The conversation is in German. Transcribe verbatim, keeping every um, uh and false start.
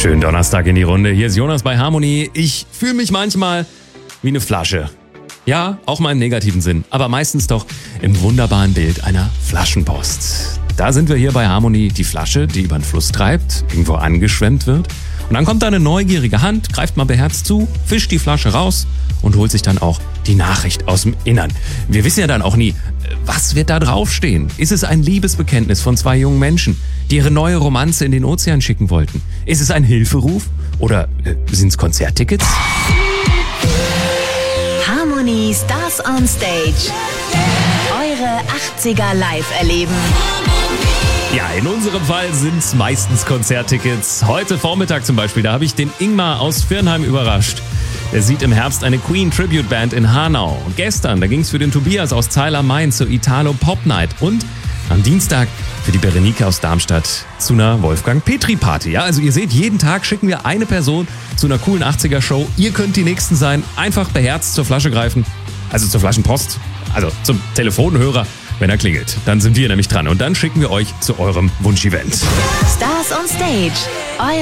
Schönen Donnerstag in die Runde. Hier ist Jonas bei Harmony. Ich fühle mich manchmal wie eine Flasche. Ja, auch mal im negativen Sinn, aber meistens doch im wunderbaren Bild einer Flaschenpost. Da sind wir hier bei Harmony, die Flasche, die über den Fluss treibt, irgendwo angeschwemmt wird. Und dann kommt da eine neugierige Hand, greift mal beherzt zu, fischt die Flasche raus und holt sich dann auch die Nachricht aus dem Innern. Wir wissen ja dann auch nie, was wird da draufstehen? Ist es ein Liebesbekenntnis von zwei jungen Menschen, die ihre neue Romanze in den Ozean schicken wollten? Ist es ein Hilferuf? Oder äh, sind es Konzerttickets? Harmony Stars on Stage. Eure achtziger live erleben. Ja, in unserem Fall sind es meistens Konzerttickets. Heute Vormittag zum Beispiel, da habe ich den Ingmar aus Firnheim überrascht. Der sieht im Herbst eine Queen-Tribute-Band in Hanau. Und gestern, da ging es für den Tobias aus Zeiler Main zur Italo Pop Night. Und am Dienstag für die Berenike aus Darmstadt zu einer Wolfgang-Petri-Party. Ja, also ihr seht, jeden Tag schicken wir eine Person zu einer coolen achtziger-Show. Ihr könnt die Nächsten sein. Einfach beherzt zur Flasche greifen. Also zur Flaschenpost. Also zum Telefonhörer, wenn er klingelt. Dann sind wir nämlich dran. Und dann schicken wir euch zu eurem Wunschevent. Stars on Stage. Euer